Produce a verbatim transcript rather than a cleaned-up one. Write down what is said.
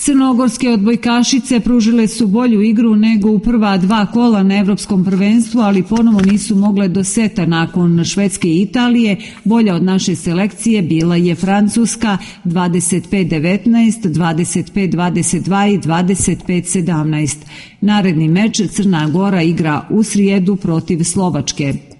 Crnogorske odbojkašice pružile su bolju igru nego u prva dva kola na evropskom prvenstvu, ali ponovo nisu mogle do seta. Nakon Švedske i Italije, bolja od naše selekcije bila je Francuska dvadeset pet devetnaest, dvadeset pet dvadeset dva i dvadeset pet sedamnaest. Naredni meč Crna Gora igra u srijedu protiv Slovačke.